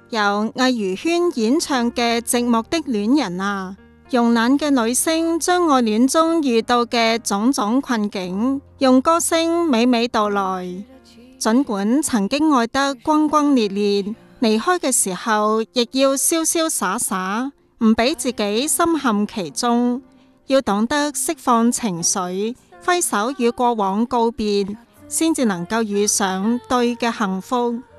由魏如萱演唱嘅《寂寞的戀人》啊，慵懶嘅女聲將愛戀中遇到嘅種種困境，用歌聲娓娓道來。儘管曾經愛得轟轟烈烈，離開嘅時候亦要瀟瀟灑灑，唔俾自己深陷其中，要懂得釋放情緒，揮手與過往告別，先至能夠遇上對嘅幸福。